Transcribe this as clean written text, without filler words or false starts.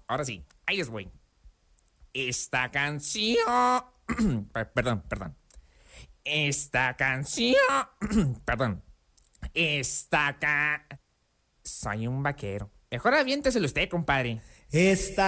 ahora sí, ahí les voy. Esta canción... perdón. Esta canción... perdón. Soy un vaquero. Mejor aviénteselo usted, compadre. Esta